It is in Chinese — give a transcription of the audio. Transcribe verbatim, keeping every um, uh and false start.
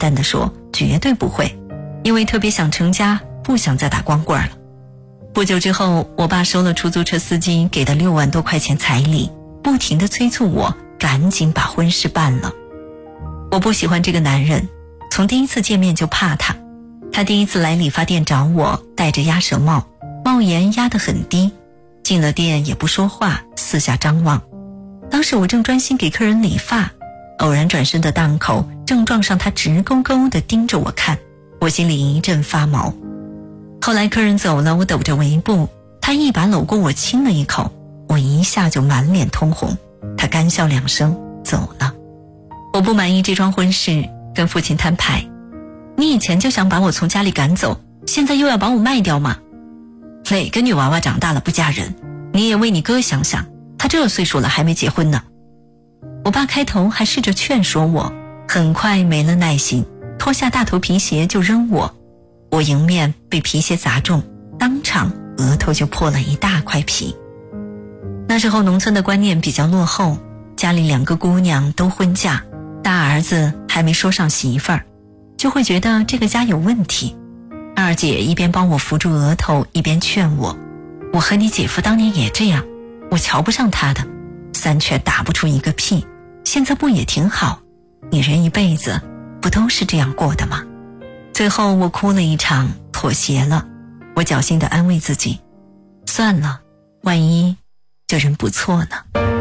淡地说，绝对不会，因为特别想成家，不想再打光棍了。不久之后，我爸收了出租车司机给的六万多块钱彩礼，不停地催促我赶紧把婚事办了。我不喜欢这个男人，从第一次见面就怕他。他第一次来理发店找我，戴着鸭舌帽，帽檐压得很低，进了店也不说话，四下张望。当时我正专心给客人理发，偶然转身的档口正撞上他直勾勾地盯着我看，我心里一阵发毛。后来客人走了，我抖着围布，他一把搂过我亲了一口，我一下就满脸通红，他干笑两声走了。我不满意这桩婚事，跟父亲摊牌，你以前就想把我从家里赶走，现在又要把我卖掉吗？哪个女娃娃长大了不嫁人？你也为你哥想想，他这岁数了还没结婚呢。我爸开头还试着劝说我，很快没了耐心，脱下大头皮鞋就扔我。我迎面被皮鞋砸中，当场额头就破了一大块皮。那时候农村的观念比较落后，家里两个姑娘都婚嫁，大儿子还没说上媳妇儿，就会觉得这个家有问题。二姐一边帮我扶住额头，一边劝我，我和你姐夫当年也这样，我瞧不上他的，三拳打不出一个屁，现在不也挺好？你人一辈子不都是这样过的吗？最后我哭了一场，妥协了。我侥幸地安慰自己，算了，万一这人不错呢。